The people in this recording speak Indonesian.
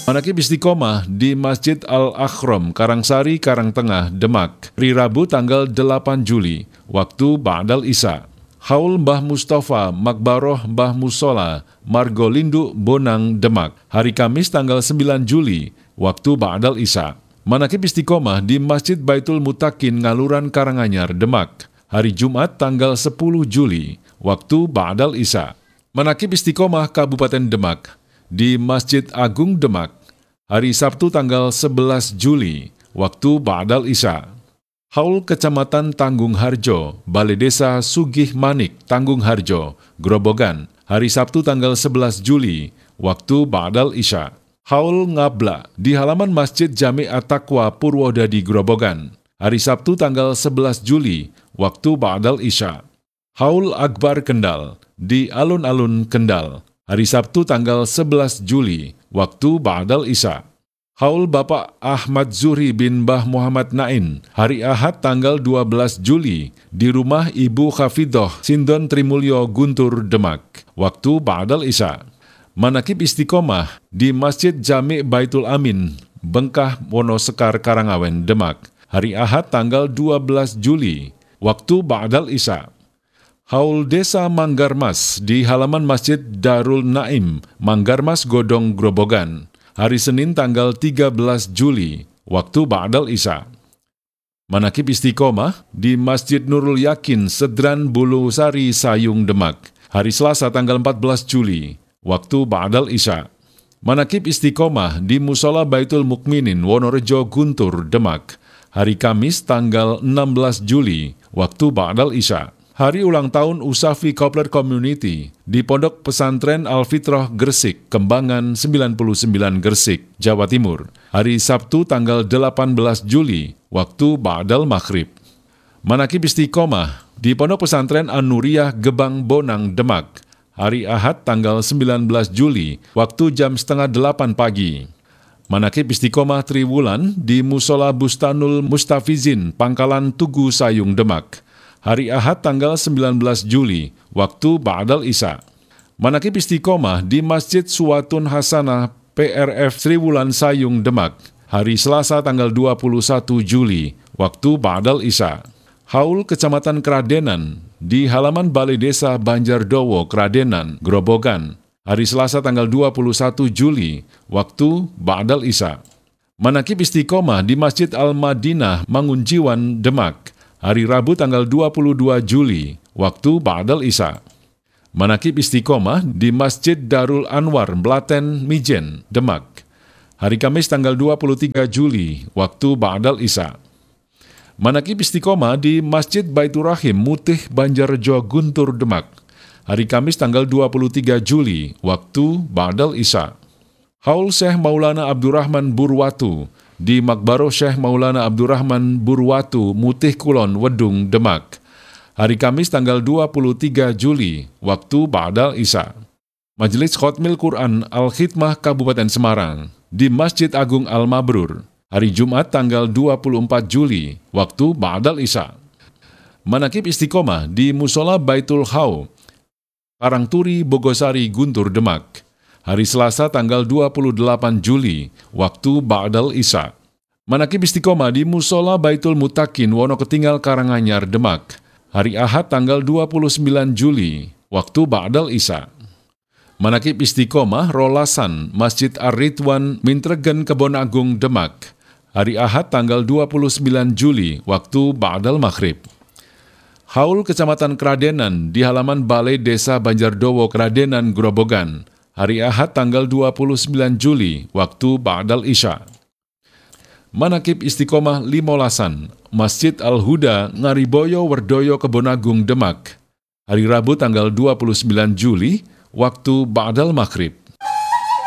Manaqib Istiqomah di Masjid Al-Akhram, Karangsari, Karangtengah, Demak, hari Rabu tanggal 8 Juli, waktu Ba'dal Isya. Haul Mbah Mustafa, Makbaroh Mbah Musola, Margolindu, Bonang, Demak, hari Kamis tanggal 9 Juli, waktu Ba'dal Isya. Manaqib Istiqomah di Masjid Baitul Mutakin, Ngaluran, Karanganyar, Demak, hari Jumat tanggal 10 Juli, waktu Ba'dal Isya. Manaqib Istiqomah Kabupaten Demak di Masjid Agung Demak, hari Sabtu tanggal 11 Juli, waktu Ba'dal Isya. Haul Kecamatan Tanggung Harjo, Balai Desa Sugih Manik, Tanggung Harjo, Grobogan, hari Sabtu tanggal 11 Juli, waktu Ba'dal Isya. Haul Ngabla di halaman Masjid Jami' At-Taqwa Purwodadi, Grobogan, hari Sabtu tanggal 11 Juli, waktu Ba'dal Isya. Haul Akbar Kendal di Alun-Alun Kendal, hari Sabtu tanggal 11 Juli, waktu Ba'dal Isya. Haul Bapak Ahmad Zuhri bin Mbah Muhammad Nain, hari Ahad tanggal 12 Juli, di rumah Ibu Khafidoh Sindon Trimulyo, Guntur, Demak, waktu Ba'dal Isya. Manaqib Istiqomah di Masjid Jami' Baitul Amin, Bengkah, Wonosekar, Karangawen, Demak, hari Ahad tanggal 12 Juli, waktu Ba'dal Isya. Haul Desa Manggarmas di halaman Masjid Darul Naim, Manggarmas, Godong, Grobogan, hari Senin tanggal 13 Juli, waktu Ba'dal Isya. Manaqib Istiqomah di Masjid Nurul Yakin, Sedran, Bulu Sari, Sayung, Demak, hari Selasa tanggal 14 Juli, waktu Ba'dal Isya. Manaqib Istiqomah di Musola Baitul Mukminin, Wonorejo, Guntur, Demak, hari Kamis tanggal 16 Juli, waktu Ba'dal Isya. Hari ulang tahun Usafi Kopler Community di Pondok Pesantren Al-Fitrah Gresik, Kembangan 99 Gresik, Jawa Timur, hari Sabtu tanggal 18 Juli, waktu Ba'dal Maghrib. Manaqib Istiqomah di Pondok Pesantren An-Nuriyah Gebang Bonang, Demak, hari Ahad tanggal 19 Juli, waktu jam 7:30 pagi. Manaqib Istiqomah Triwulan di Musola Bustanul Mustafizin, Pangkalan Tugu, Sayung, Demak, hari Ahad tanggal 19 Juli, waktu Ba'dal Isya. Manaqib Istiqomah di Masjid Suwatun Hasanah PRF Triwulan, Sayung, Demak, hari Selasa tanggal 21 Juli, waktu Ba'dal Isya. Haul Kecamatan Kradenan di halaman Balai Desa Banjardowo, Kradenan, Grobogan, hari Selasa tanggal 21 Juli, waktu Ba'dal Isya. Manaqib Istiqomah di Masjid Al-Madinah, Mangunjiwan, Demak, hari Rabu tanggal 22 Juli, waktu Ba'dal Isya. Manaqib Istiqomah di Masjid Darul Anwar, Blaten, Mijen, Demak, hari Kamis tanggal 23 Juli, waktu Ba'dal Isya. Manaqib Istiqomah di Masjid Baitur Rahim, Mutih, Banjarjo, Guntur, Demak, hari Kamis tanggal 23 Juli, waktu Ba'dal Isya. Haul Syekh Maulana Abdurrahman Burwatu di Makbaroh Syekh Maulana Abdurrahman Burwatu, Mutih Kulon, Wedung, Demak, hari Kamis tanggal 23 Juli, waktu Ba'dal Isya. Majelis Khotmil Quran Al-Khidmah Kabupaten Semarang di Masjid Agung Al-Mabrur, hari Jumat tanggal 24 Juli, waktu Ba'dal Isya. Manaqib Istiqomah di Musola Baitul Hau, Karangturi, Bogosari, Guntur, Demak, hari Selasa tanggal 28 Juli, waktu Ba'dal Isya. Manaqib Istiqomah di Musola Baitul Mutakin, Wonoketinggal, Karanganyar, Demak, hari Ahad tanggal 29 Juli, waktu Ba'dal Isya. Manaqib Istiqomah Rolasan, Masjid Ar-Ridwan, Mintregen, Kebon Agung, Demak, hari Ahad tanggal 29 Juli, waktu Ba'dal Maghrib. Haul Kecamatan Kradenan di halaman Balai Desa Banjardowo, Kradenan, Grobogan, hari Ahad tanggal 29 Juli, waktu Ba'dal Isya. Manaqib Istiqomah Limolasan, Masjid Al-Huda, Ngariboyo, Werdoyo, Kebonagung, Demak, hari Rabu tanggal 29 Juli, waktu Ba'dal Maghrib.